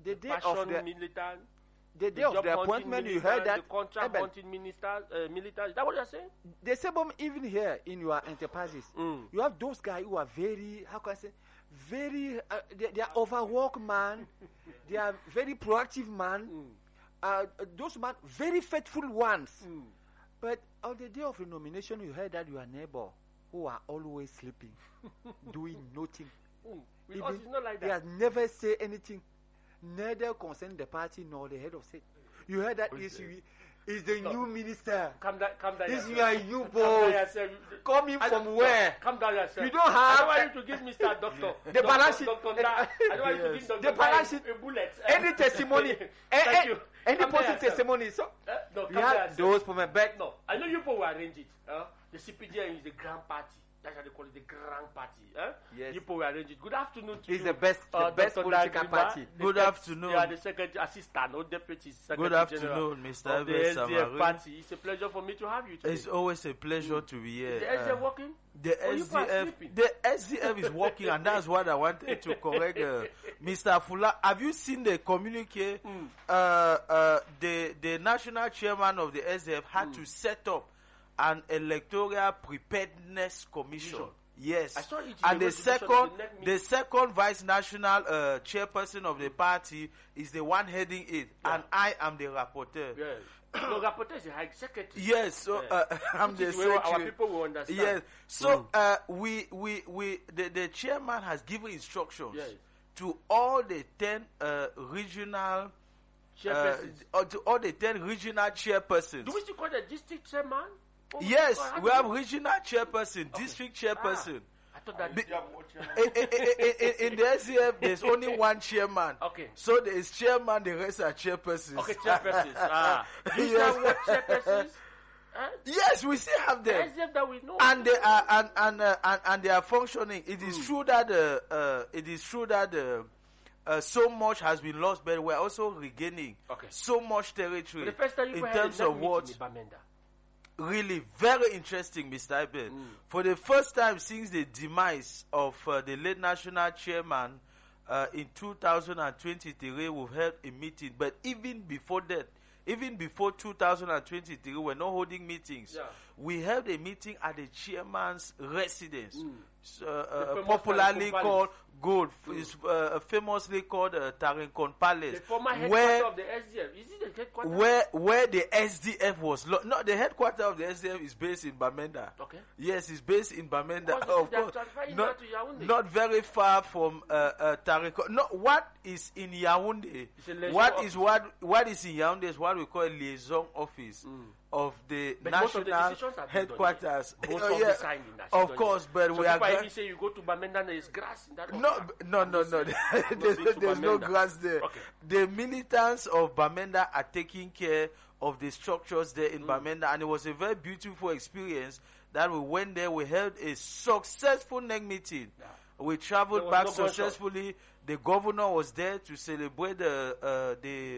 the day passion of the militant, the day of the appointment, you heard that the contract hunting military. Is that what you're saying? The same even here in your enterprises, you have those guys who are very, how can I say, very, they are overworked man, they are very proactive man, those man, very faithful ones. But on the day of the nomination, you heard that your neighbor, who are always sleeping, doing nothing. With us, it's not like that. He has never said anything, neither concern the party nor the head of state. You heard that is the new minister. Come down. This is your new boss. Coming from where? Come down yourself. You don't have. I don't want you to give Mr. Doctor. The balance sheet. I don't want you to give Doctor. The balance sheet. A bullet. Any testimony. Any positive testimony. So no, you have those from a back. No, I know you people will arrange it. The CPGM is the grand party. That's how they call it, the grand party. Yes. You people will arrange it. Good afternoon to you. It's the best political party. Good afternoon. You are the secretary, assistant, or deputy secretary. Good afternoon, Mr. Of the SDF party. It's a pleasure for me to have you today. It's always a pleasure to be here. Is the SDF working? The SDF is working, and that's what I wanted to correct. Mr. Fuller, have you seen the communique? The national chairman of the SDF had to set up an electoral preparedness commission. Yes, I saw it and the second vice national chairperson of the party is the one heading it, and I am the rapporteur. Yes. No, rapporteur is the high secretary. Yes, so I'm the secretary. Our people will understand. Yes, so the chairman has given instructions to all the 10 regional to all the 10 regional chairpersons. Do we still call the district chairman? Yes, we have regional chairperson, district chairperson. I thought that in the SDF, there's only one chairman. Okay. So there is chairman, the rest are chairpersons. Okay, chairpersons. Do you know what chairpersons? Yes, we still have them. The SDF that we know. And they are and they are functioning. It is true that so much has been lost, but we're also regaining so much territory the first time you in terms of what. Really very interesting, Mr. Ibe. For the first time since the demise of the late national chairman in 2023, we've held a meeting. But even before that, even before 2023, we're not holding meetings. Yeah. We held a meeting at the chairman's residence, popularly called Gold, is famously called Tarinkon Palace. The former headquarters of the SDF. Is it the headquarters? Where the SDF was. No, the headquarters of the SDF is based in Bamenda. Okay. Yes, it's based in Bamenda. Of course. Not very far from Tarinkon. No, what is in Yaoundé? What is in Yaoundé is what we call a liaison office of the national headquarters. Of course, but we are. People say you go to Bamenda and there is grass in that. No. There's no grass there. Okay. The militants of Bamenda are taking care of the structures there in Bamenda, and it was a very beautiful experience that we went there. We held a successful NEC meeting. Yeah. We traveled back successfully. The governor was there to celebrate the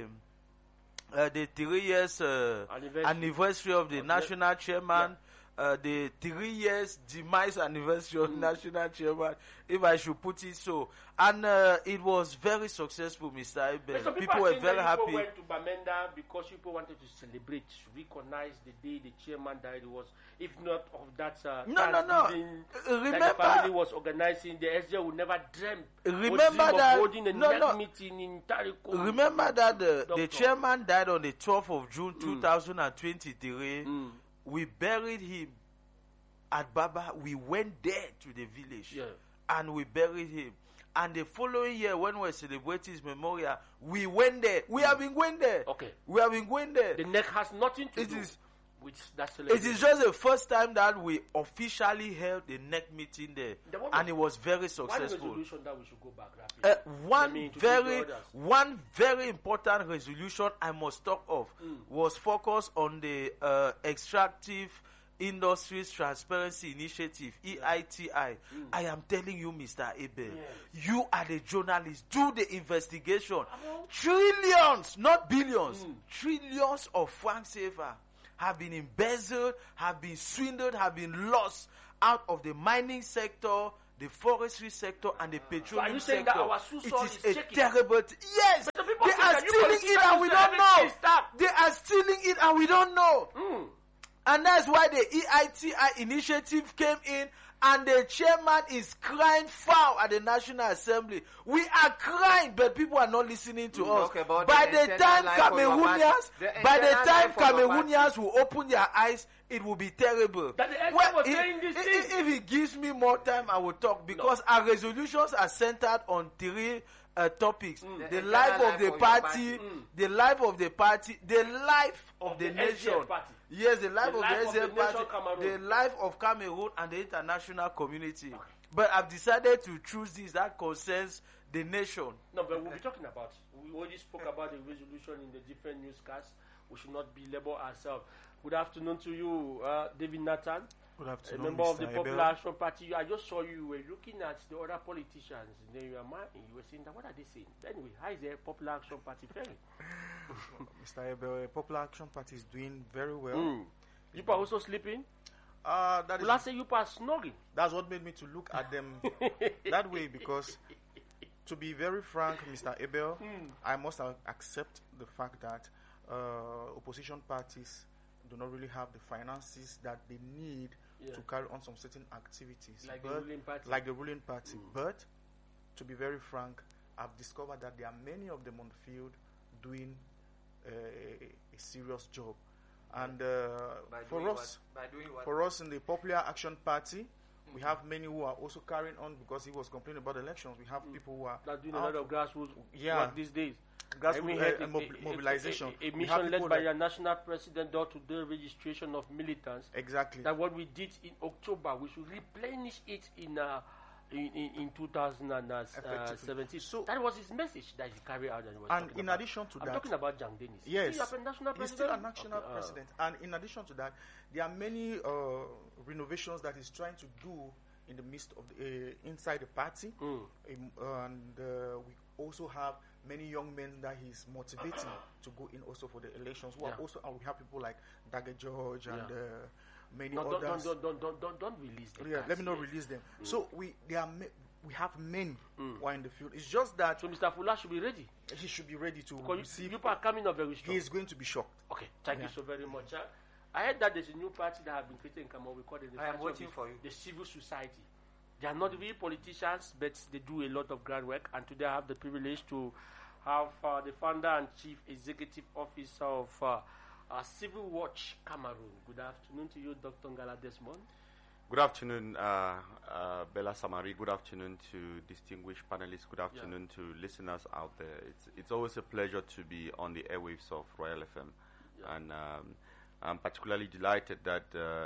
3 years anniversary of the national chairman. Yeah. The 3 years demise anniversary of national chairman, if I should put it so. And it was very successful, Mr. Ibe. People were very happy. People went to Bamenda because people wanted to celebrate, recognize the day the chairman died. It was, if not of that, Remember, that the family was organizing, the SDF would never dream. Remember that holding a meeting in Tarinkon. Remember that the chairman died on the 12th of June 2023. We buried him at Baba. We went there to the village and we buried him. And the following year, when we celebrated his memorial, we went there. We have been going there. Okay. We have been going there. The NEC has nothing to do with that It celebration. is just the first time that we officially held the NEC meeting there. And it was very successful. One resolution that we should go back rapidly. One very important resolution I must talk of was focused on the Extractive Industries Transparency Initiative, EITI. I am telling you, Mr. Abel, you are the journalist. Do the investigation. Trillions, not billions, trillions of francs CFA have been embezzled, have been swindled, have been lost out of the mining sector, the forestry sector and the petroleum are you saying sector. that our Susol It is is a shaking? terrible yes, But the people they say are that you stealing it and we don't know. politicians stop. They are stealing it and we don't know. And that's why the EITI initiative came in, and the chairman is crying foul at the National Assembly. We are crying, but people are not listening to us. Okay, but by the the time internal Cameroonians will open their eyes, it will be terrible. That the SPA was saying this thing. If he gives me more time, I will talk, because our resolutions are centered on three topics: the life of the party, the life of the party, the life of the nation. Yes, the life of the SDF party, the life of Cameroon, and the international community. Okay. But I've decided to choose this that concerns the nation. No, but we'll be talking about it. We already spoke about the resolution in the different newscasts. We should not belabor ourselves. Good afternoon to you, David Nathan. Good afternoon, a member Mr. of the Abel. Popular Action Party. I just saw you were looking at the other politicians. Then you were saying that, what are they saying? Anyway, how is the Popular Action Party faring? Mr. Abel, Popular Action Party is doing very well. You are also sleeping? That say you are snoring. That's what made me to look at them that way, because to be very frank, Mr. Abel, I must accept the fact that opposition parties do not really have the finances that they need to carry on some certain activities. Like the ruling party. But to be very frank, I've discovered that there are many of them on the field doing a serious job. And for us in the Popular Action Party, we have many who are also carrying on, because he was complaining about elections. We have people who are doing a lot of grassroots work these days. Mobilization. A mission led by your national president, door-to-door registration of militants. Exactly. That what we did in October, we should replenish it in 2017. So that was his message that he carried out. And in addition to that, I'm talking about Jang Dennis. Yes, he's still a national president. And in addition to that, there are many renovations that he's trying to do in the midst of inside the party, and we also have many young men that he's motivating to go in also for the elections. Who are also, we have people like Dagger George and many others. Don't release them. Yeah, let me not release them. So we have men who are in the field. It's just that. So Mr. Fuller should be ready. He should be ready to receive. You are coming up very strong. He is going to be shocked. Okay, thank you so very much. I heard that there's a new party that has been created in Cameroon. We call it the civil society. They are not really politicians, but they do a lot of groundwork. And today I have the privilege to have the founder and chief executive officer of Civil Watch Cameroon. Good afternoon to you, Dr. Ngala Desmond. Good afternoon, Bella Samari. Good afternoon to distinguished panelists. Good afternoon to listeners out there. It's always a pleasure to be on the airwaves of Royal FM. And I'm particularly delighted that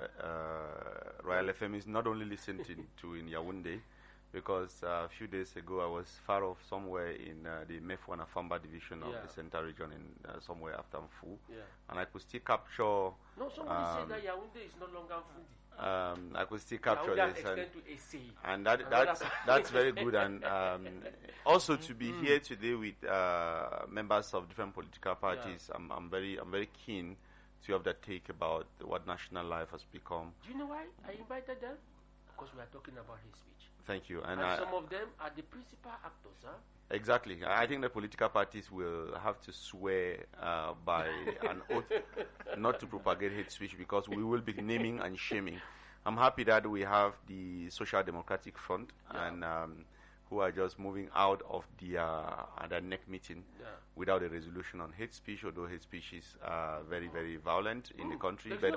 Royal FM is not only listened to in Yaoundé, because a few days ago I was far off somewhere in the Mefwana Famba division of the Central region, in somewhere after Mfu, and I could still capture. No, somebody said that Yaoundé is no longer Fundi. I could still capture Yaoundé this, and that's very good, and also to be here today with members of different political parties. I'm very keen to have that take about what national life has become. Do you know why I invited them? Because we are talking about his speech. Thank you. And some of them are the principal actors, huh? Exactly. I think the political parties will have to swear by an oath not to propagate hate speech, because we will be naming and shaming. I'm happy that we have the Social Democratic Front and who are just moving out of the NEC meeting without a resolution on hate speech, although hate speech is very, very violent in the country. But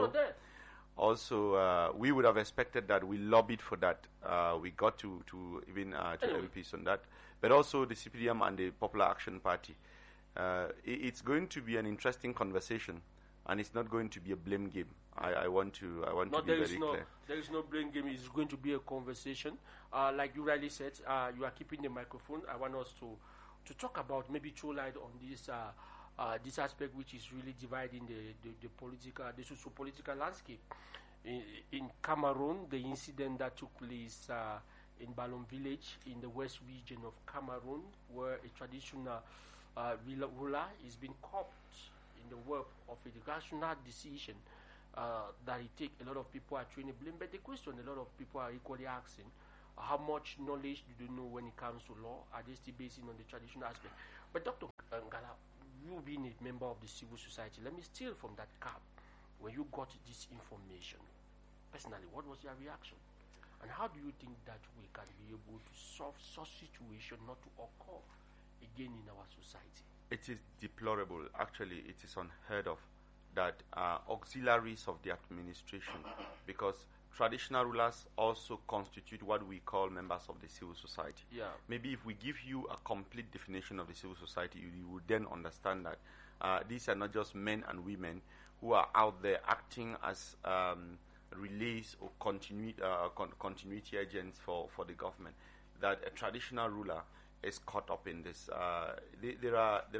also, we would have expected that. We lobbied for that. We got to even to MPs on that. But also the CPDM and the Popular Action Party. It's going to be an interesting conversation, and it's not going to be a blame game. I want to be very clear. There is no blame game. It's going to be a conversation. Like you rightly said, you are keeping the microphone. I want us to talk about, maybe throw light on this aspect, which is really dividing the socio-political landscape. In Cameroon, the incident that took place in Balom village in the west region of Cameroon, where a traditional ruler is being caught in the work of a rational decision that he take. A lot of people are trying to blame, but the question a lot of people are equally asking, How much knowledge do they know when it comes to law? Are they still basing on the traditional aspect? But Dr. Ngala, you being a member of the civil society, let me steal from that cap. When you got this information, personally, what was your reaction? And how do you think that we can be able to solve such situation not to occur again in our society? It is deplorable. Actually, it is unheard of that auxiliaries of the administration, because traditional rulers also constitute what we call members of the civil society. Yeah. Maybe if we give you a complete definition of the civil society, you will then understand that these are not just men and women who are out there acting as relays or continuity agents for the government. That a traditional ruler is caught up in this. There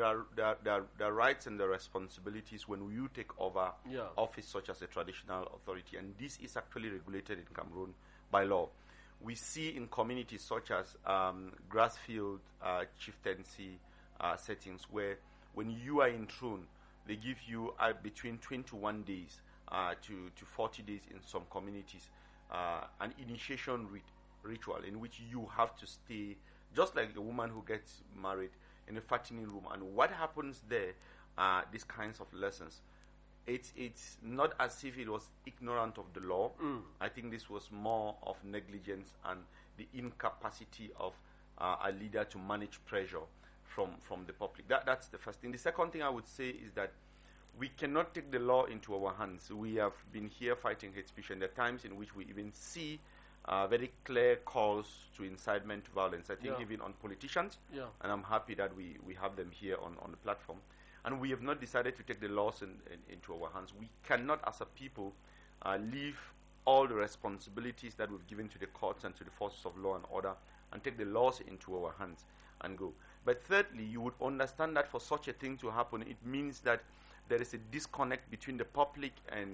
are rights and the responsibilities when you take over office such as a traditional authority, and this is actually regulated in Cameroon by law. We see in communities such as grassfield chieftaincy settings where when you are enthroned, they give you between 21 days to 40 days in some communities, an initiation ritual in which you have to stay just like a woman who gets married in a fattening room. And what happens there are these kinds of lessons. It's not as if it was ignorant of the law. I think this was more of negligence and the incapacity of a leader to manage pressure from the public. That's the first thing. The second thing I would say is that we cannot take the law into our hands. We have been here fighting hate speech, and there are times in which we even see very clear calls to incitement to violence. I think even on politicians, and I'm happy that we have them here on the platform. And we have not decided to take the laws into our hands. We cannot, as a people, leave all the responsibilities that we've given to the courts and to the forces of law and order and take the laws into our hands and go. But thirdly, you would understand that for such a thing to happen, it means that there is a disconnect between the public and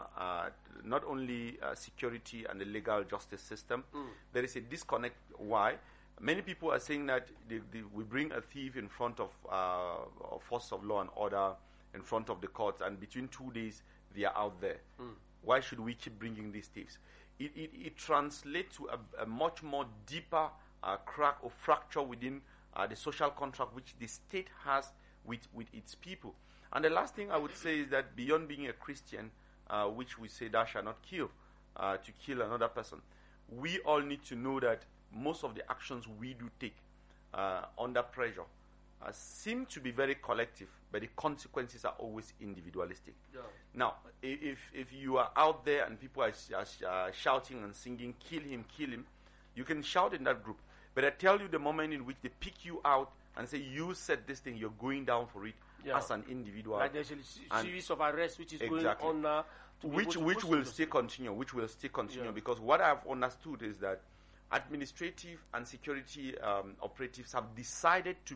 not only security and the legal justice system. There is a disconnect. Why? Many people are saying that we bring a thief in front of forces of law and order, in front of the courts, and between 2 days they are out there. Why should we keep bringing these thieves? It translates to a much more deeper crack or fracture within the social contract which the state has with its people. And the last thing I would say is that beyond being a Christian, which we say thou shalt not kill, to kill another person, we all need to know that most of the actions we do take under pressure seem to be very collective, but the consequences are always individualistic. Now, if you are out there and people are shouting and singing, kill him, you can shout in that group. But I tell you, the moment in which they pick you out and say, you said this thing, you're going down for it as an individual. Like there's a series of arrests which is going on now. Which will still continue, because what I've understood is that administrative and security operatives have decided to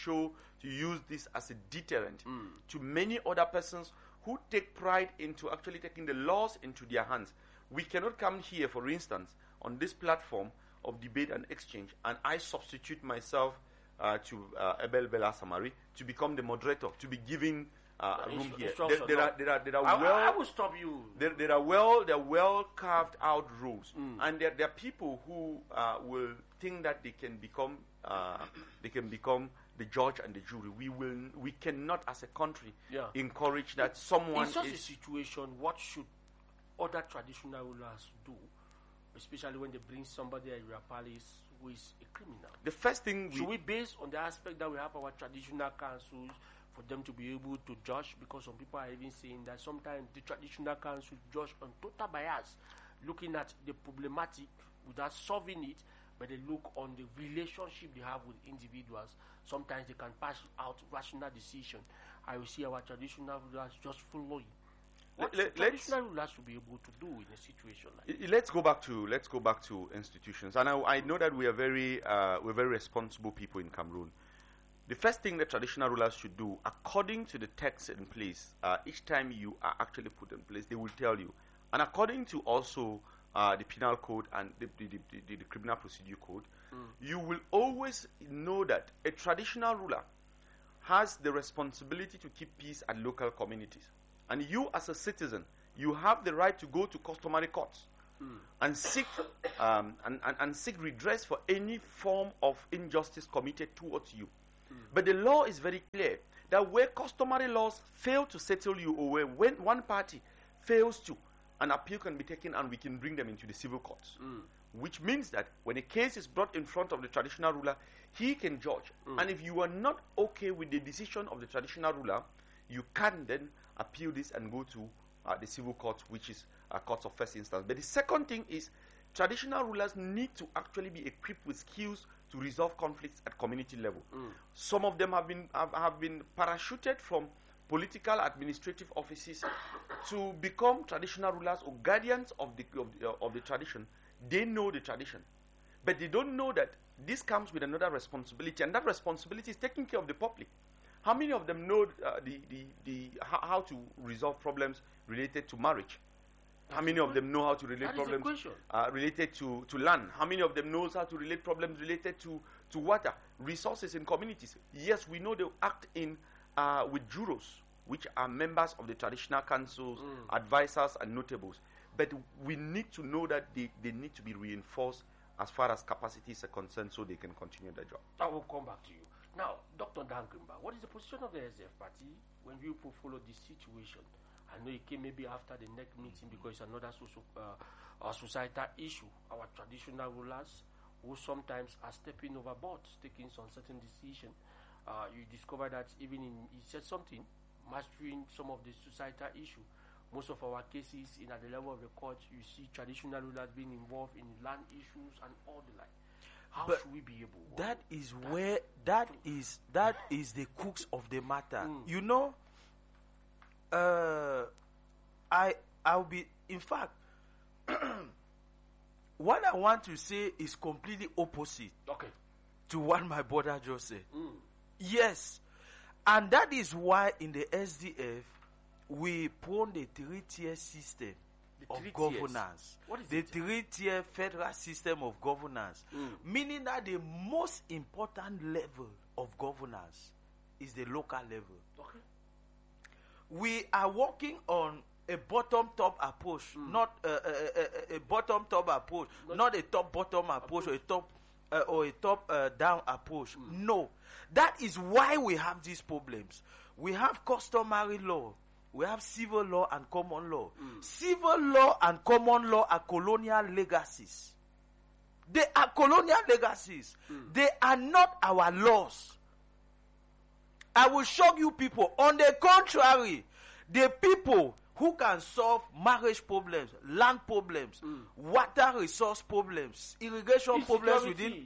use this as a deterrent to many other persons who take pride into actually taking the laws into their hands. We cannot come here, for instance, on this platform of debate and exchange, and I substitute myself to Abel Bella Samari to become the moderator, to be giving room here. I will stop you. There are well carved out rules, and there are people who will think that they can become the judge and the jury. We cannot, as a country, encourage that someone. In such a situation, what should other traditional rulers do, especially when they bring somebody at your palace who is a criminal? The first thing should we base on the aspect that we have our traditional councils for them to be able to judge, because some people are even saying that sometimes the traditional council judge on total bias, looking at the problematic without solving it, but they look on the relationship they have with individuals. Sometimes they can pass out rational decision. I will see our traditional rulers just following. What traditional rulers should be able to do in a situation like this? Let's go back to institutions, and I know that we are we're very responsible people in Cameroon. The first thing that traditional rulers should do, according to the text in place, each time you are actually put in place, they will tell you. And according to also the penal code and the criminal procedure code, you will always know that a traditional ruler has the responsibility to keep peace at local communities. And you, as a citizen, you have the right to go to customary courts and seek and seek redress for any form of injustice committed towards you. But the law is very clear that where customary laws fail to settle you, or when one party fails to, an appeal can be taken and we can bring them into the civil courts. Which means that when a case is brought in front of the traditional ruler, he can judge. And if you are not okay with the decision of the traditional ruler, you can then appeal this and go to the civil court, which is courts of first instance. But the second thing is, traditional rulers need to actually be equipped with skills to resolve conflicts at community level. Some of them have been parachuted from political administrative offices to become traditional rulers or guardians of the tradition. They know the tradition, but they don't know that this comes with another responsibility, and that responsibility is taking care of the public. How many of them know how to resolve problems related to marriage? How many of them know how to relate problems related to land? How many of them knows how to relate problems related to water, resources in communities? Yes, we know they act in with jurors, which are members of the traditional councils, advisors, and notables. But we need to know that they need to be reinforced as far as capacities are concerned, so they can continue their job. I will come back to you. Now, Dr. Dankimba, what is the position of the SDF party when you follow this situation? I know it came maybe after the next meeting because it's another societal issue. Our traditional rulers who sometimes are stepping overboard, taking some certain decision. You discover that even he said something, mastering some of the societal issue. Most of our cases at the level of the court, you see traditional rulers being involved in land issues and all the like. How should we be able? That is the crux of the matter. You know, I'll be, in fact, what I want to say is completely opposite to what my brother just said. Yes, and that is why in the SDF we prone the three-tier system of governance. What is the three-tier federal system of governance, meaning that the most important level of governance is the local level. We are working on a bottom-top approach, not a bottom-top approach, not a top-bottom approach or a top-down approach. No, that is why we have these problems. We have customary law. We have civil law and common law. Civil law and common law are colonial legacies. They are colonial legacies. They are not our laws. I will shock you people. On the contrary, the people who can solve marriage problems, land problems, water resource problems, irrigation problems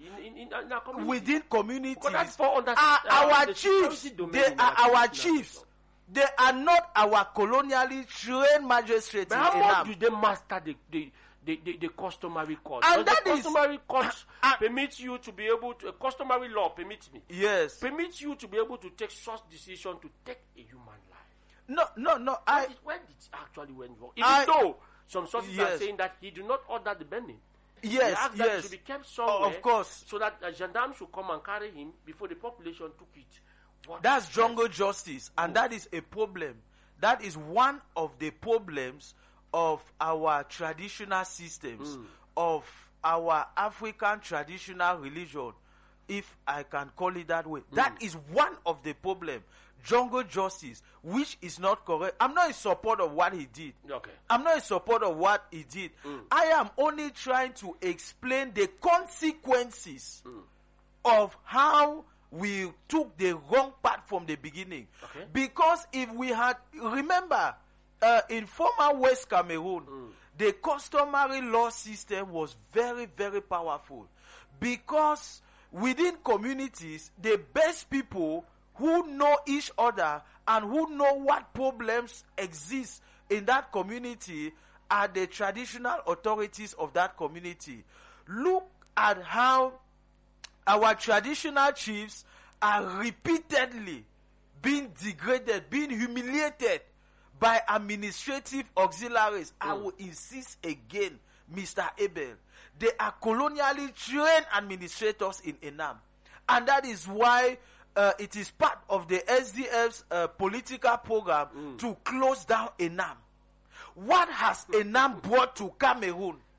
within communities are our chiefs. They are our chiefs. They are not our colonially trained magistrates. But how much do they master the customary court? And that the customary court permits you to be able to, customary law permits me. Yes. Permits you to be able to take such decision to take a human life. No. When did it actually went wrong? Even though some sources are saying that he did not order the burning. Yes. That should be kept somewhere. Of course. So that a gendarme should come and carry him before the population took it. That's jungle justice, and that is a problem. That is one of the problems of our traditional systems, of our African traditional religion, if I can call it that way. That is one of the problems. Jungle justice, which is not correct. I'm not in support of what he did. I'm not in support of what he did. I am only trying to explain the consequences of how we took the wrong path from the beginning. Because if we had, remember, in former West Cameroon, the customary law system was very, very powerful. Because within communities, the best people who know each other and who know what problems exist in that community are the traditional authorities of that community. Look at how our traditional chiefs are repeatedly being degraded, being humiliated by administrative auxiliaries. I will insist again, Mr. Abel. They are colonially trained administrators in Enam. And that is why it is part of the SDF's political program to close down Enam. What has Enam brought to Cameroon?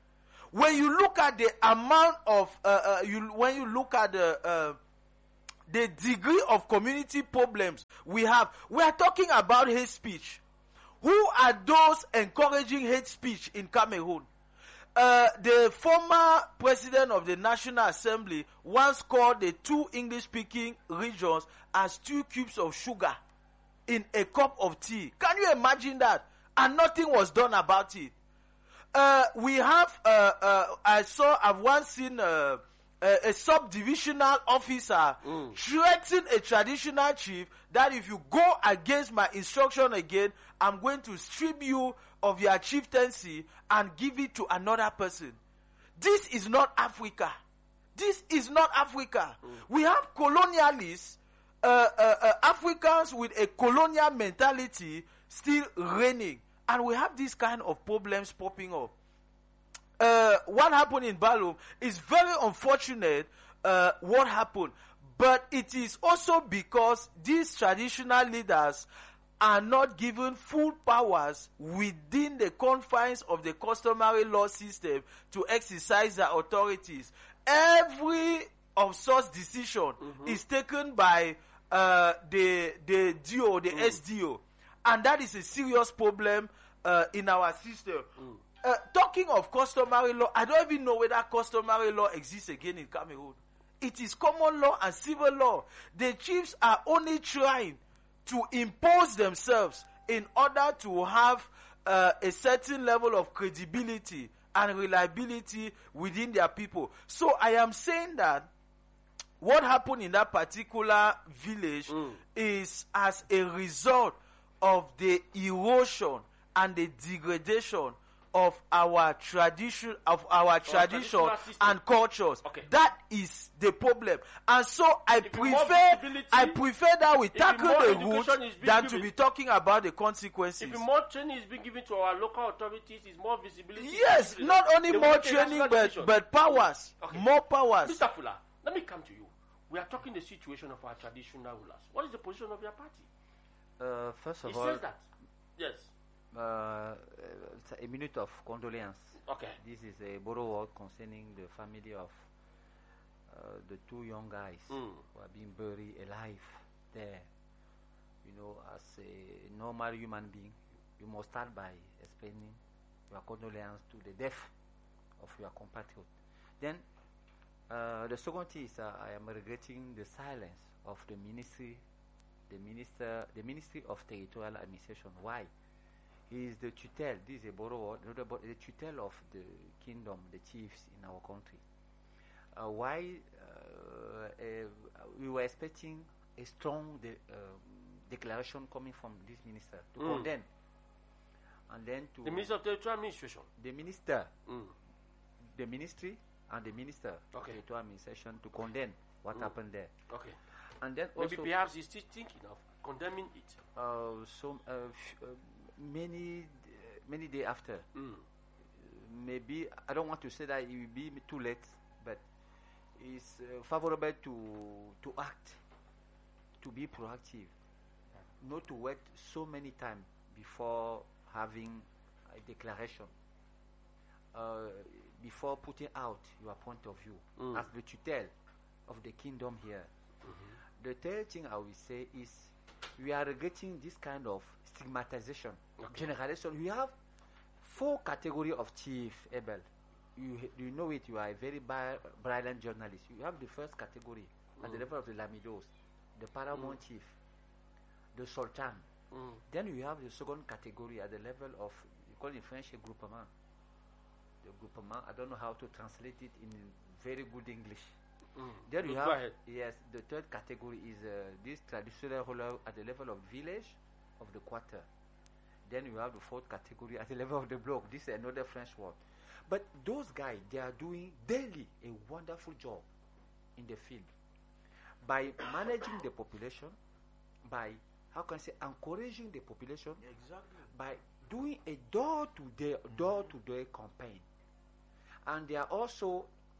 When you look at the amount of, when you look at the degree of community problems we are talking about hate speech. Who are those encouraging hate speech in Cameroon? The former president of the National Assembly once called the 2 English-speaking regions as 2 cubes of sugar in a cup of tea. Can you imagine that? And nothing was done about it. We have, I've once seen a subdivisional officer threaten a traditional chief that if you go against my instruction again, I'm going to strip you of your chieftaincy and give it to another person. This is not Africa. This is not Africa. We have colonialists, Africans with a colonial mentality still reigning. And we have these kind of problems popping up. What happened in Balum is very unfortunate, what happened. But it is also because these traditional leaders are not given full powers within the confines of the customary law system to exercise their authorities. Every of such decision is taken by the DO, the SDO. And that is a serious problem in our system. Talking of customary law, I don't even know whether customary law exists again in Cameroon. It is common law and civil law. The chiefs are only trying to impose themselves in order to have a certain level of credibility and reliability within their people. So I am saying that what happened in that particular village is as a result of the erosion and the degradation of our tradition, and cultures. Okay. That is the problem. And so I prefer that we tackle the root than to be talking about the consequences. If more training is being given to our local authorities, is more visibility. Yes, not only more training, but powers. Okay. More powers. Mr. Fuller, let me come to you. We are talking the situation of our traditional rulers. What is the position of your party? First of It all, says that. Yes. a minute of condolence. Okay. This is a Boro word concerning the family of the 2 young guys who are being buried alive there. You know, as a normal human being, you must start by explaining your condolence to the death of your compatriot. Then, the second thing is I am regretting the silence of the Ministry of Territorial Administration. Why? He is the tutel. This is a Boro word, the tutel of the kingdom, the chiefs in our country. Why we were expecting a strong declaration coming from this minister to condemn, and then to the Minister of Territorial Administration, the minister, the ministry, and the minister of Okay. Territorial Administration to condemn what happened there. Okay. And then Maybe also perhaps he's still thinking of condemning it. Many days after, maybe I don't want to say that it will be too late, but it's favorable to act, to be proactive, not to wait so many times before having a declaration, before putting out your point of view as the tutel of the kingdom here. The third thing I will say is we are getting this kind of stigmatization, generalization. We have 4 categories of chief, Abel. You know it, you are a very brilliant journalist. You have the first category at the level of the Lamidos, the paramount chief, the sultan. Then you have the second category at the level of, you call it in French, a groupement. The groupement, I don't know how to translate it in very good English. Then you have, yes, the third category is this traditional ruler at the level of village, of the quarter. Then you have the fourth category at the level of the block. This is another French word. But those guys, they are doing daily a wonderful job in the field by managing the population, by, how can I say, encouraging the population, by doing a door-to-door campaign. And they are also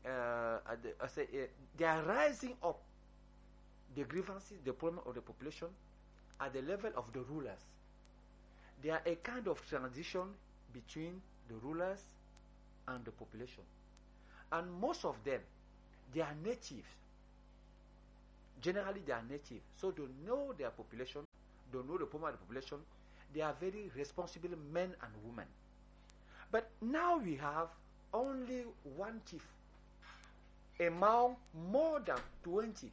they are rising up the grievances, the problem of the population at the level of the rulers. They are a kind of transition between the rulers and the population. And most of them, they are native. Generally, they are native. So they know their population, they know the problem of the population. They are very responsible men and women. But now we have only one chief among more than 20,000,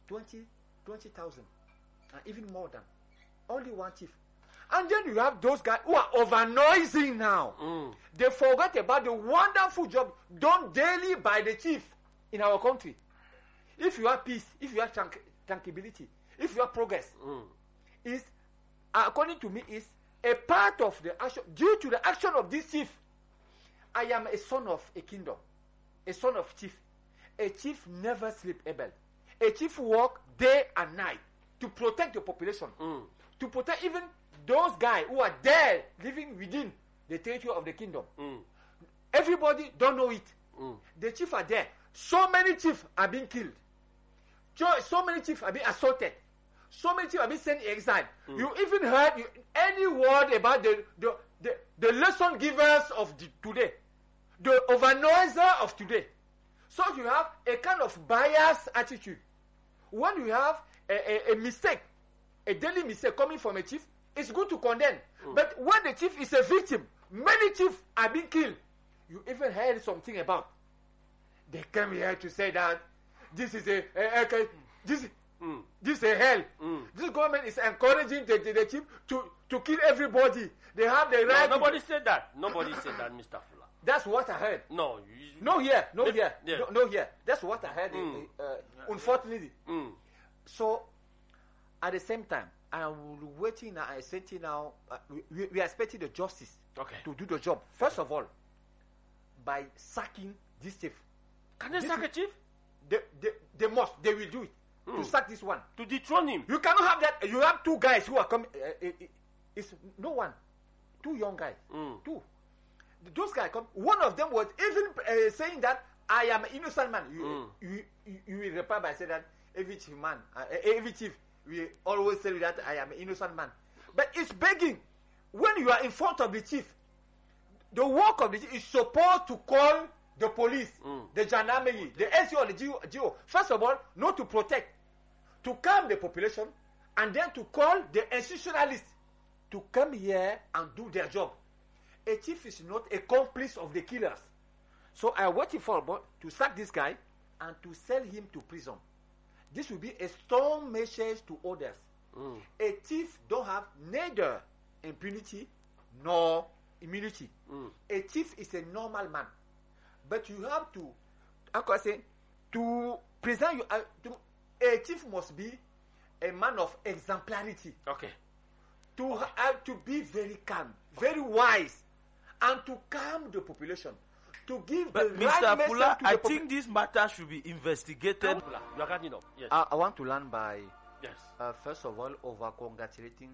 and even more than. Only one chief. And then you have those guys who are over-noising now. They forgot about the wonderful job done daily by the chief in our country. If you have peace, if you have tranquility, if you have progress, is, according to me, is a part of the action. Due to the action of this chief, I am a son of a kingdom, a son of chief. A chief never sleep, Abel. A chief work day and night to protect the population, to protect even those guys who are there living within the territory of the kingdom. Everybody don't know it. The chiefs are there. So many chiefs are being killed. So many chiefs are being assaulted. So many chiefs are being sent in exile. You even heard any word about the lesson givers of today, the overnoiser of today. So you have a kind of biased attitude. When you have a mistake, a daily mistake coming from a chief, it's good to condemn. But when the chief is a victim, many chiefs are being killed. You even heard something about. They came here to say that this is this is a hell. This government is encouraging the chief to kill everybody. They have the right. No, nobody said that. Nobody said that, Mr. Fuller. That's what I heard. No. No here. Yeah. No here. That's what I heard. Unfortunately. So, at the same time, I'm waiting now. I'm sitting now. We are expecting the justice to do the job. First of all, by sacking this chief. Can they sack a chief? They must. They will do it. To sack this one. To dethrone him. You cannot have that. You have two guys who are coming. It's no one. Two young guys. Two. Those guys come. One of them was even saying that I am an innocent man. You will reply by saying that every chief will always say that I am an innocent man. But it's begging. When you are in front of the chief, the work of the chief is supposed to call the police, the gendarmerie, the SO, the GO. First of all, not to protect, to calm the population, and then to call the institutionalists to come here and do their job. A chief is not a complice of the killers. So I waited for to sack this guy and to sell him to prison. This will be a strong message to others. A thief don't have neither impunity nor immunity. A thief is a normal man. But you have to, how can I say, to present you, a chief must be a man of exemplarity. Okay. To be very calm, very wise, and to calm the population. To give but the right Mr. message Fuller, to the I think this matter should be investigated. You are cutting up. Yes. I want to learn by, Yes. first of all, over congratulating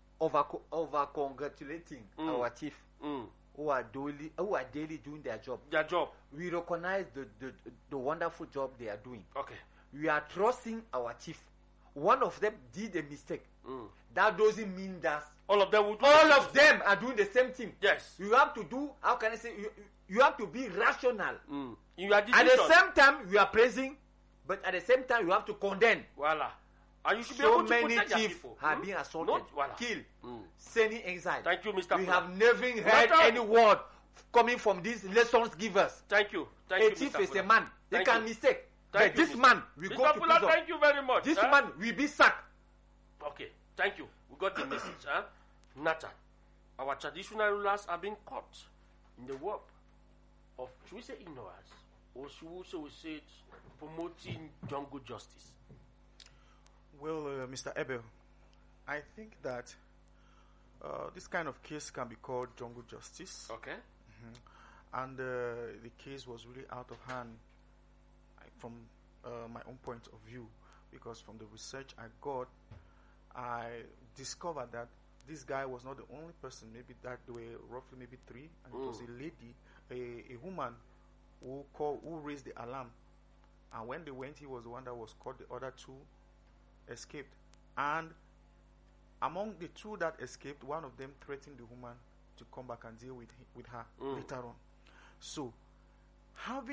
our chief who are daily doing their job. Their job. We recognize the wonderful job they are doing. Okay. We are trusting our chief. One of them did a mistake. That doesn't mean that all of them will do all of them are doing the same thing. Yes. You have to do, how can I say, you have to be rational. At the same time, you are praising, but at the same time, you have to condemn. Voila. And you should be So able to many protect your chiefs people. have been assaulted, Killed. sending exile. Thank you, Mr. We Fuller. have never heard any word coming from these lessons givers. Thank you. A chief Mr. is Fuller. a man. He Thank can you. mistake. Thank But you, this Mr. man will Mr. go to Fuller, prison. thank you very much. This man will be sacked. Okay, thank you. We got the message. Nathan, our traditional rulers are being caught in the work of, should we say ignorance, or should we say promoting jungle justice? Well, Mr. Abel, I think that this kind of case can be called jungle justice. Okay. And the case was really out of hand from my own point of view, because from the research I got, I discovered that this guy was not the only person. Maybe that there were roughly maybe three, and it was a lady, a woman who raised the alarm. And when they went, he was the one that was caught. The other two escaped. And among the two that escaped, one of them threatened the woman to come back and deal with her later on. So, having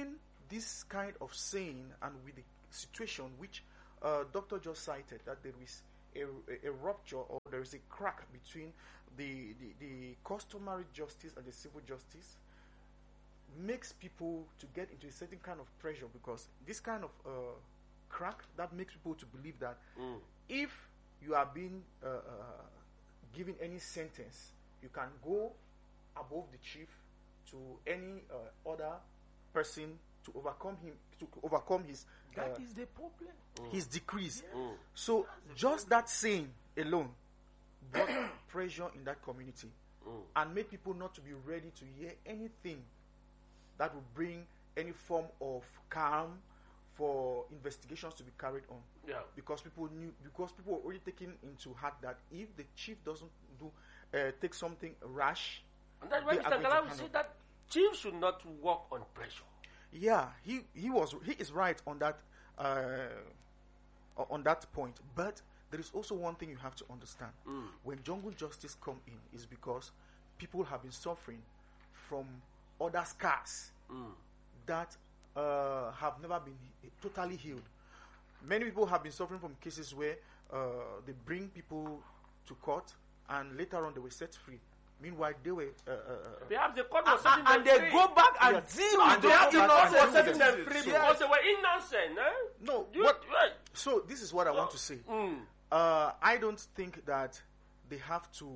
this kind of saying and with the situation which Doctor just cited, that there is a rupture or there is a crack between the customary justice and the civil justice, makes people to get into a certain kind of pressure, because this kind of crack that makes people to believe that if you are being given any sentence, you can go above the chief to any other person to overcome his That is the problem. his decrees. So just that saying alone brought pressure in that community and made people not to be ready to hear anything that would bring any form of calm for investigations to be carried on. Yeah. Because people were already taking into heart that if the chief doesn't take something rash, And that's why they are Mr. going to Gala will handle. say that chiefs should not work on pressure. Yeah, he is right on that point. But there is also one thing you have to understand. When jungle justice come in, is because people have been suffering from other scars that have never been totally healed. Many people have been suffering from cases where they bring people to court and later on they were set free. Meanwhile, they were Perhaps the court was setting And them they free. go back and Yes. deal And with they those have to was Yes. setting them innocent free citizens. because they were innocent. no. You- What, right. so this is what I want to say. I don't think that they have to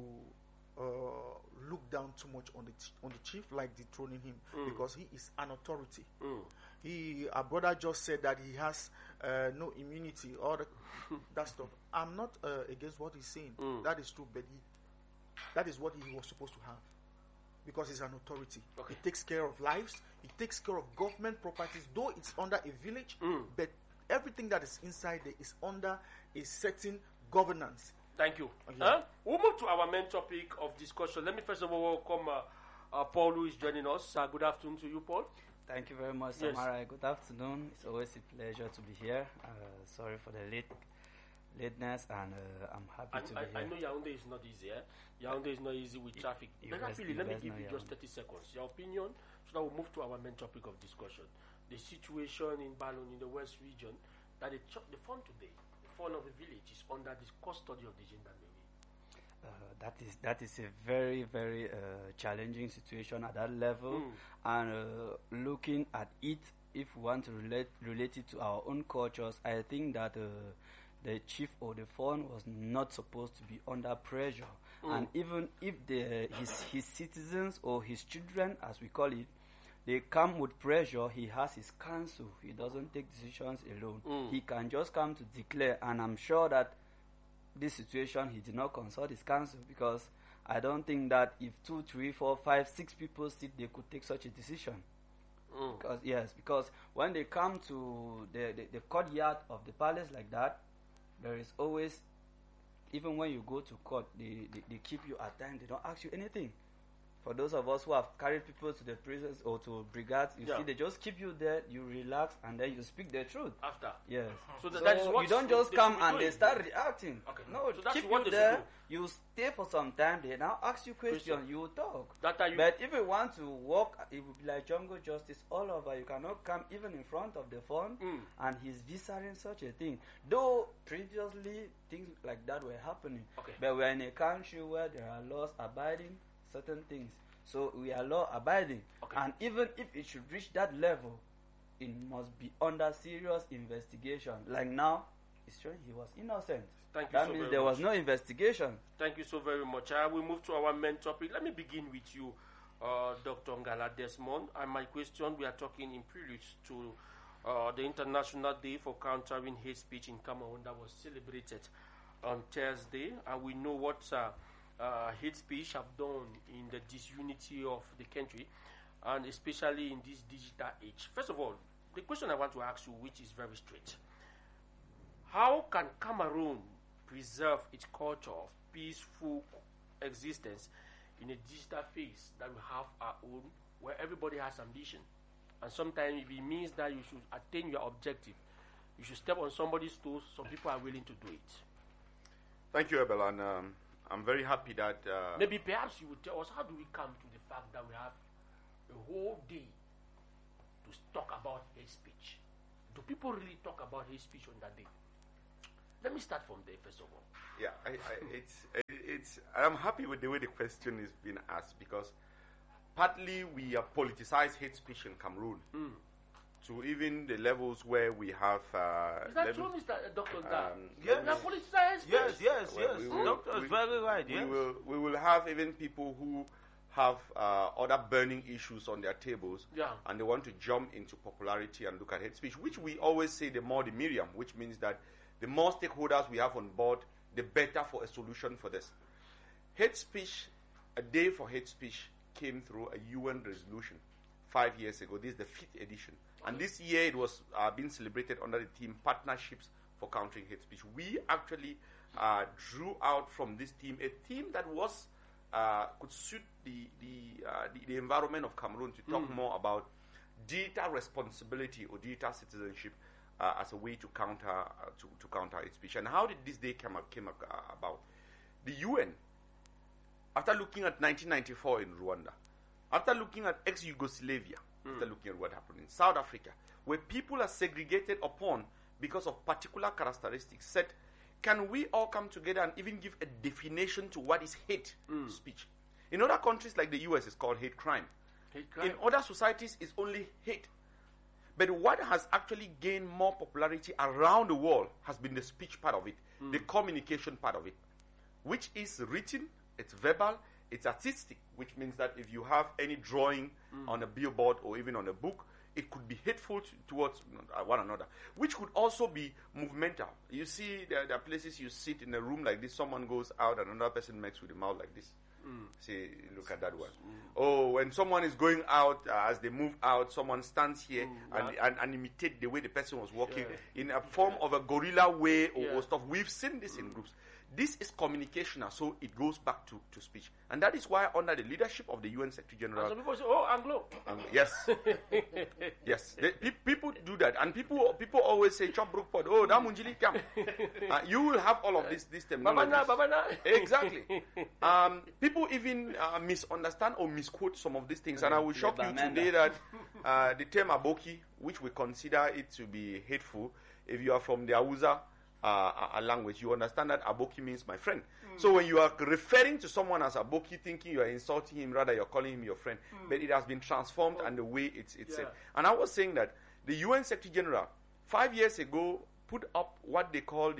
look down too much on the chief, like dethroning him, because he is an authority. Our brother just said that he has no immunity or that stuff. I'm not against what he's saying. That is true, but that is what he was supposed to have, because he's an authority. Okay. He takes care of lives. He takes care of government properties, though it's under a village, but everything that is inside there is under a certain governance. Thank you. Yeah. We'll move to our main topic of discussion. Let me first of all welcome Paul, who is joining us. Good afternoon to you, Paul. Thank you very much, Yes. Samara. Good afternoon. It's always a pleasure to be here. Sorry for the lateness, and I'm happy to be I here. know Yaoundé is not easy. Yaoundé is not easy with traffic. you But guys- rapidly, you let me guys give know you just Yaoundé. 30 seconds. Your opinion, so that we'll move to our main topic of discussion. The situation in Balon in the West region, that the fund today, the fund of the village is under the custody of the gendarmerie. That is a very, very challenging situation at that level, and looking at it, if we want to relate it to our own cultures, I think that the chief of the fund was not supposed to be under pressure, and even if his citizens or his children, as we call it, they come with pressure, he has his council. He doesn't take decisions alone. He can just come to declare, and I'm sure that this situation he did not consult his council, because I don't think that if 2, 3, 4, 5, 6 people sit, they could take such a decision. Because when they come to the courtyard of the palace like that, there is always, even when you go to court, they keep you at time. They don't ask you anything. For those of us who have carried people to the prisons or to brigades, you see, they just keep you there, you relax, and then you speak the truth. After. Yes. So So that is what you don't just they come should be and doing. they start reacting. Okay. No, So that's keep what you they there. should You stay for some time. They now ask you questions. You talk. That are you. But if you want to walk, it will be like jungle justice all over. You cannot come even in front of the phone, and he's viscering such a thing. Though previously things like that were happening, Okay. but we're in a country where there are laws abiding certain things. So we are law abiding, Okay. and even if it should reach that level, it must be under serious investigation. Like now, it's showing he was innocent. Thank you That so means very there much. was no investigation. Thank you so very much. I will move to our main topic. Let me begin with you, Dr. Ngala Desmond. And my question, we are talking in prelude to the International Day for Countering Hate Speech in Cameroon that was celebrated on Thursday. And we know what hate speech have done in the disunity of the country, and especially in this digital age. First of all, the question I want to ask you, which is very straight. How can Cameroon preserve its culture of peaceful existence in a digital phase that we have our own, where everybody has ambition? And sometimes if it means that you should attain your objective, you should step on somebody's toes, some people are willing to do it. Thank you, Abel, and I'm very happy that Maybe perhaps you would tell us, how do we come to the fact that we have a whole day to talk about hate speech? Do people really talk about hate speech on that day? Let me start from there first of all. Yeah, I'm happy with the way the question is being asked, because partly we have politicized hate speech in Cameroon to even the levels where we have. Is that true, Mr. Dr. Yes. Yes. Doctor is very right. Yes. We will have even people who have other burning issues on their tables, and they want to jump into popularity and look at hate speech, which we always say the more the merriam, which means that the more stakeholders we have on board, the better for a solution for this. Hate speech, a day for hate speech, came through a UN resolution 5 years ago. This is the 5th edition. And this year it was being celebrated under the theme Partnerships for Countering Hate Speech. We actually drew out from this theme a theme that was could suit the environment of Cameroon to talk more about digital responsibility or digital citizenship as a way to counter hate speech. And how did this day came about? The UN, after looking at 1994 in Rwanda, after looking at ex-Yugoslavia, after looking at what happened in South Africa, where people are segregated upon because of particular characteristics, said, can we all come together and even give a definition to what is hate speech? In other countries like the US, it's called hate crime. In other societies, it's only hate. But what has actually gained more popularity around the world has been the speech part of it, the communication part of it, which is written, it's verbal, it's artistic, which means that if you have any drawing on a billboard or even on a book, it could be hateful towards one another, which could also be movemental. You see, there are places you sit in a room like this, someone goes out and another person makes with the mouth like this. See, look at that one. Oh, when someone is going out, as they move out, someone stands here and imitate the way the person was walking in a form of a gorilla way or stuff. We've seen this in groups. This is communication, so it goes back to speech. And that is why under the leadership of the UN Secretary General... And some people say, oh, Anglo. Yes. Yes. People do that. And people always say, Chop Brookport, oh, da Munjili, come. You will have all of this terminology. Babana. Exactly. People even misunderstand or misquote some of these things. And I will shock you today that the term Aboki, which we consider it to be hateful, if you are from the Hausa a language, you understand that Aboki means my friend. So when you are referring to someone as Aboki, thinking you are insulting him, rather you're calling him your friend. But it has been transformed and the way it's said. And I was saying that the UN Secretary General 5 years ago put up what they call the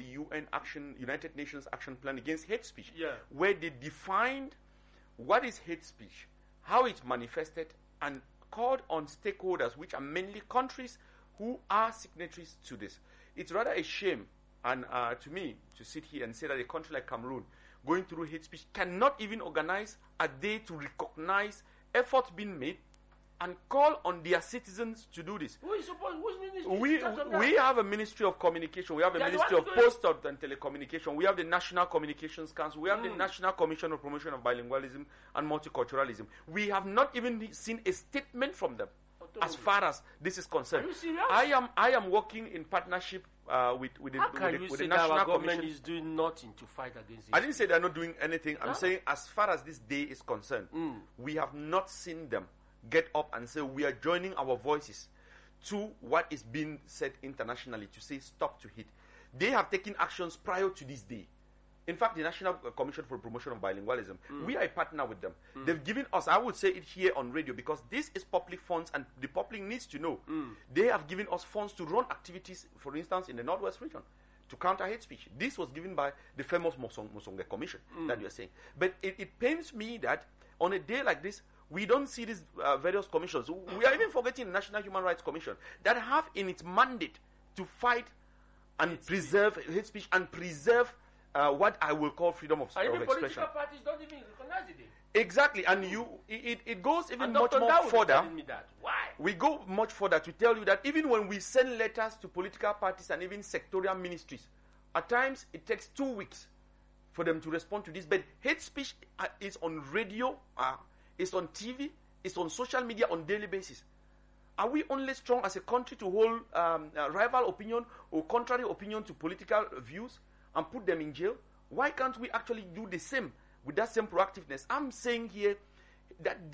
United Nations Action Plan Against Hate Speech, where they defined what is hate speech, how it's manifested, and called on stakeholders, which are mainly countries who are signatories to this. It's rather a shame, and to me, to sit here and say that a country like Cameroon, going through hate speech, cannot even organize a day to recognize efforts being made and call on their citizens to do this. Who's ministry? We have a Ministry of Communication. We have a Ministry of Post and Telecommunication. We have the National Communications Council. We have the National Commission of Promotion of Bilingualism and Multiculturalism. We have not even seen a statement from them as far as this is concerned. Are you serious? I am working in partnership with the National Commission. Commission. Is doing nothing to fight against it? I didn't say they're not doing anything. I'm saying as far as this day is concerned, we have not seen them get up and say we are joining our voices to what is being said internationally to say stop to hate. They have taken actions prior to this day. In fact, the National Commission for Promotion of Bilingualism, we are a partner with them. They've given us, I would say it here on radio, because this is public funds and the public needs to know. They have given us funds to run activities, for instance, in the Northwest region, to counter hate speech. This was given by the famous Mosonge Commission that you're saying. But it pains me that on a day like this, we don't see these various commissions. We are even forgetting the National Human Rights Commission that have in its mandate to fight and preserve hate speech and preserve what I will call freedom of expression. Political parties don't even recognize it. Exactly, and it goes even much more further. Me that. Why? We go much further to tell you that even when we send letters to political parties and even sectorial ministries, at times it takes 2 weeks for them to respond to this. But hate speech is on radio, it's on TV, it's on social media on daily basis. Are we only strong as a country to hold rival opinion or contrary opinion to political views and put them in jail? Why can't we actually do the same with that same proactiveness? I'm saying here that day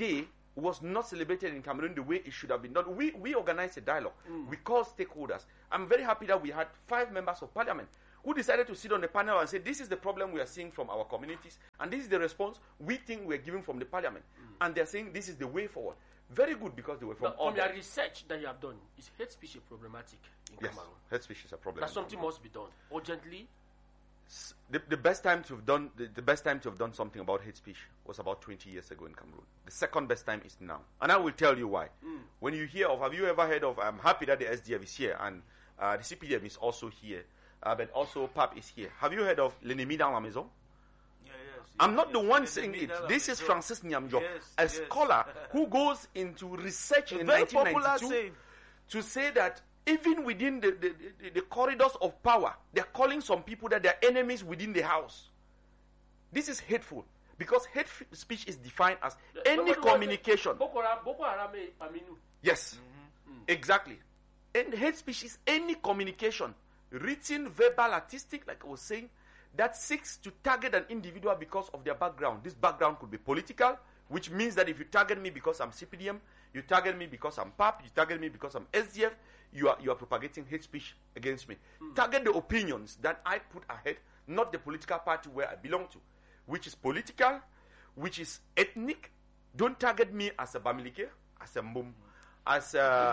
was not celebrated in Cameroon the way it should have been done. We organized a dialogue. We called stakeholders. I'm very happy that we had 5 members of parliament who decided to sit on the panel and say, this is the problem we are seeing from our communities, and this is the response we think we're giving from the parliament. And they're saying this is the way forward. Very good, because they were from all. From your research that you have done, is hate speech a problematic in Cameroon? Hate speech is a problem. That something must be done urgently. The best time to have done the best time to have done something about hate speech was about 20 years ago in Cameroon. The second best time is now, and I will tell you why. When you hear of, have you ever heard of? I'm happy that the SDF is here and the CPDM is also here, but also PAP is here. Have you heard of l'ennemi dans la maison? I'm not the one saying it. This is Francis Nyamjo, a scholar who goes into research in 1992 to say that even within the corridors of power, they're calling some people that they're enemies within the house. This is hateful, because hate speech is defined as any communication. Boko Haram, Aminu. Yes, exactly. And hate speech is any communication, written, verbal, artistic, like I was saying, that seeks to target an individual because of their background. This background could be political, which means that if you target me because I'm CPDM, you target me because I'm PAP, you target me because I'm SDF, you are propagating hate speech against me. Target the opinions that I put ahead, not the political party where I belong to, which is political, which is ethnic. Don't target me as a Bamileke, as a Mbum, as a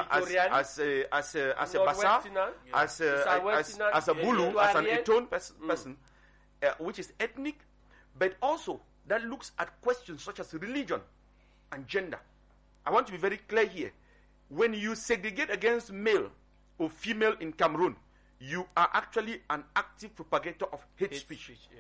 Bassa, as a Bulu, as an Eton person, which is ethnic, but also that looks at questions such as religion and gender. I want to be very clear here. When you segregate against male or female in Cameroon, you are actually an active propagator of hate speech. Yes.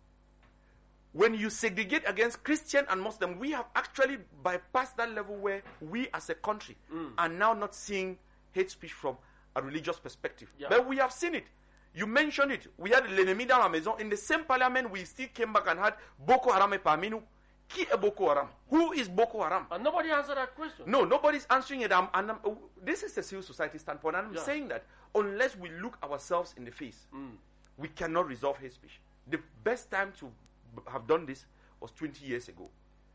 When you segregate against Christian and Muslim, we have actually bypassed that level where we as a country are now not seeing hate speech from a religious perspective. Yeah. But we have seen it. You mentioned it. We had l'ennemi dans la maison. In the same parliament, we still came back and had Boko Haram et Paminu. Qui est Boko Haram? Who is Boko Haram? And nobody answered that question. No, nobody's answering it. This is a civil society standpoint, and I'm saying that unless we look ourselves in the face, we cannot resolve hate speech. The best time to have done this was 20 years ago.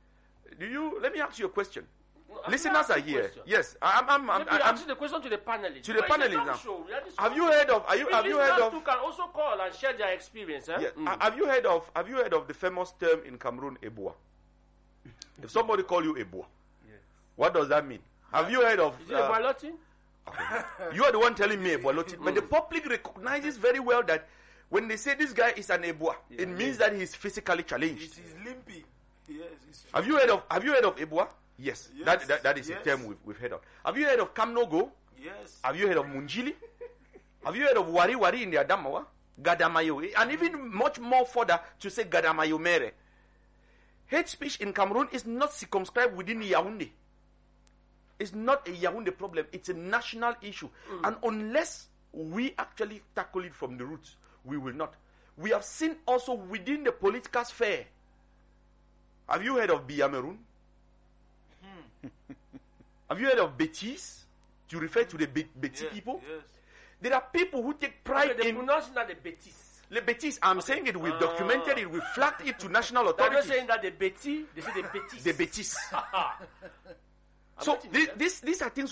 Let me ask you a question. No, listeners are here. Question. Yes, I'm asking the question to the panelists. To the panelists now. Have you heard of? Have you heard of? Who can also call and share their experience. Eh? Yeah. Have you heard of the famous term in Cameroon, Eboa? If somebody call you Eboa, what does that mean? Have you heard of? Is it Eboa? Okay. You are the one telling me Eboa. But the public recognizes very well that when they say this guy is an Eboa, it means that he's physically challenged. He's limpy. Yes. Have you heard of Eboa? Yes. That is a term we've heard of. Have you heard of Kamnogo? Yes. Have you heard of Munjili? Have you heard of Wari in the Adamawa? Gadamayo. And even much more further to say Gadamayo Mere. Hate speech in Cameroon is not circumscribed within Yaoundé. It's not a Yaoundé problem. It's a national issue. And unless we actually tackle it from the roots, we will not. We have seen also within the political sphere. Have you heard of Biameroun? Have you heard of Betis? To refer to the Betis people? Yes. There are people who take pride they in... pronounce it the Betis. The Betis, I'm saying it, we've documented it, we've flagged it to national authorities. I'm not saying that the Betis, they say the Betis. The Betis. So these are things